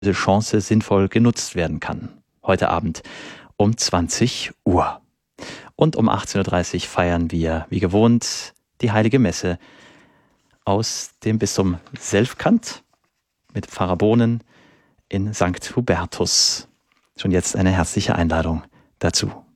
diese Chance sinnvoll genutzt werden kann. Heute Abend um 20 Uhr. Und um 18.30 Uhr feiern wir, wie gewohnt, die Heilige Messe aus dem Bistum Selfkant mit Pfarrer Bohnen in St. Hubertus. Schon jetzt eine herzliche Einladung dazu.